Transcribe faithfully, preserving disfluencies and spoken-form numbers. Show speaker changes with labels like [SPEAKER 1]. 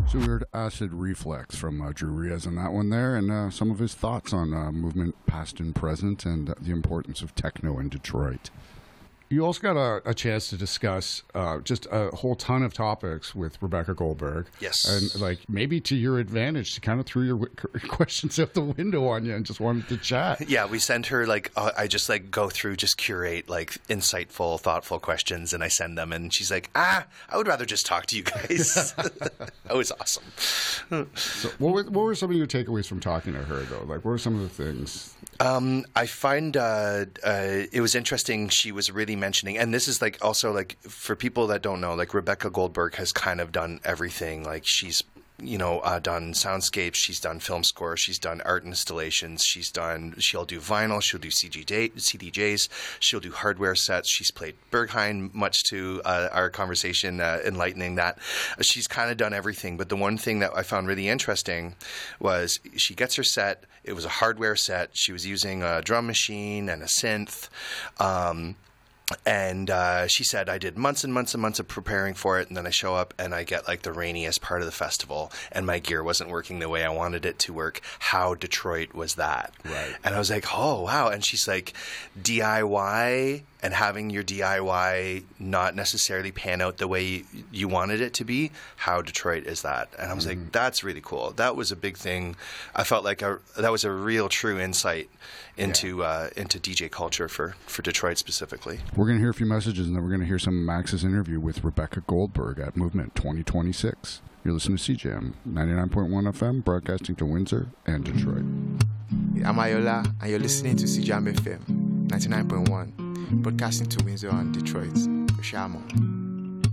[SPEAKER 1] So we heard Acid Reflex from uh, Drew Riaz on that one there, and uh, some of his thoughts on uh, movement past and present and uh, the importance of techno in Detroit. You also got a, a chance to discuss uh, just a whole ton of topics with Rebecca Goldberg.
[SPEAKER 2] Yes.
[SPEAKER 1] And like maybe to your advantage, she kind of threw your w- questions out the window on you and just wanted to chat.
[SPEAKER 2] Yeah, we send her like, uh, I just like go through, just curate like insightful, thoughtful questions and I send them. And she's like, ah, I would rather just talk to you guys. That was awesome.
[SPEAKER 1] So what were, what were some of your takeaways from talking to her though? Like what were some of the things?
[SPEAKER 2] Um, I find uh, uh, it was interesting. She was really mentioning, and this is like also like for people that don't know, like Rebecca Goldberg has kind of done everything. Like she's, you know, uh, done soundscapes, she's done film scores, she's done art installations, she's done, she'll do vinyl, she'll do C G J, C D Js, she'll do hardware sets. She's played Berghain, much to uh, our conversation uh, enlightening that. Uh, she's kind of done everything. But the one thing that I found really interesting was she gets her set. It was a hardware set. She was using a drum machine and a synth. Um, And uh, she said, I did months and months and months of preparing for it, and then I show up and I get like the rainiest part of the festival, and my gear wasn't working the way I wanted it to work. How Detroit was that?
[SPEAKER 1] Right.
[SPEAKER 2] And I was like, oh, wow. And she's like, D I Y and having your D I Y not necessarily pan out the way you, you wanted it to be, how Detroit is that? And I was mm-hmm. like, that's really cool. That was a big thing. I felt like a, that was a real true insight into yeah. uh, into D J culture for, for Detroit specifically.
[SPEAKER 1] We're going to hear a few messages, and then we're going to hear some of Max's interview with Rebecca Goldberg at Movement twenty twenty-six. You're listening to C J M ninety-nine point one F M, broadcasting to Windsor and Detroit.
[SPEAKER 3] I'm Ayola, and you're listening to C J M F M ninety-nine point one, broadcasting to Windsor and Detroit. Shamo.